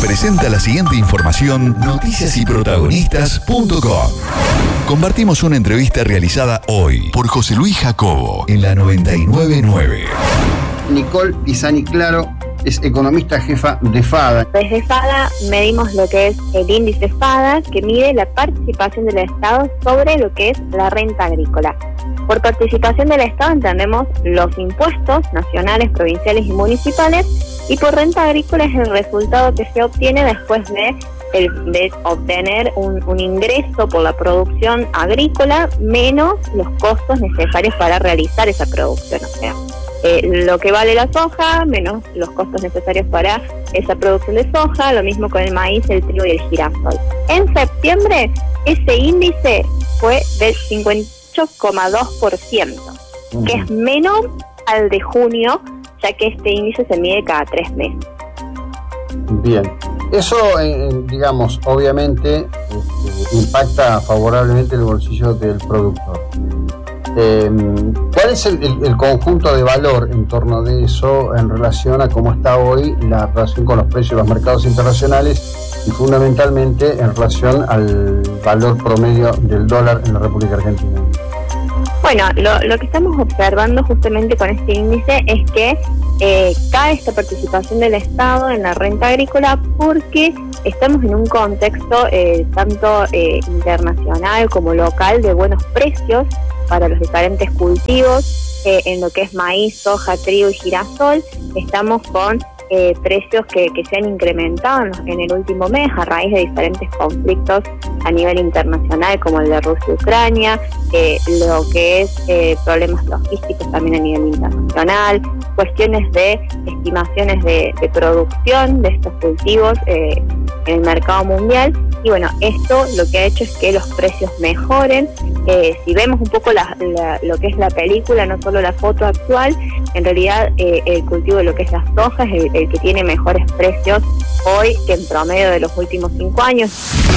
presenta la siguiente información noticiasyprotagonistas.com. Compartimos una entrevista realizada hoy por José Luis Jacobo en la 999. Nicole Pisani Claro es economista jefa de FADA. Desde FADA medimos lo que es el índice FADA, que mide la participación del Estado sobre lo que es la renta agrícola. Por participación del Estado entendemos los impuestos nacionales, provinciales y municipales, y por renta agrícola es el resultado que se obtiene después de obtener un ingreso por la producción agrícola menos los costos necesarios para realizar esa producción. O sea, lo que vale la soja menos los costos necesarios para esa producción de soja, lo mismo con el maíz, el trigo y el girasol. En septiembre ese índice fue del 58,2%, que es menor al de junio, ya que este índice se mide cada 3 meses. Bien, eso digamos, obviamente impacta favorablemente el bolsillo del productor. ¿Cuál es el conjunto de valor en torno de eso en relación a cómo está hoy la relación con los precios de los mercados internacionales y fundamentalmente en relación al valor promedio del dólar en la República Argentina? Bueno, lo que estamos observando justamente con este índice es que cae esta participación del Estado en la renta agrícola porque estamos en un contexto tanto internacional como local de buenos precios para los diferentes cultivos, en lo que es maíz, soja, trigo y girasol. Estamos con precios que se han incrementado en el último mes a raíz de diferentes conflictos a nivel internacional, como el de Rusia y Ucrania, lo que es problemas logísticos también a nivel internacional, cuestiones de estimaciones de producción de estos cultivos en el mercado mundial. Y bueno, esto lo que ha hecho es que los precios mejoren. Si vemos un poco lo que es la película, no solo la foto actual, en realidad el cultivo de lo que es la soja es el que tiene mejores precios hoy que en promedio de los últimos 5 años.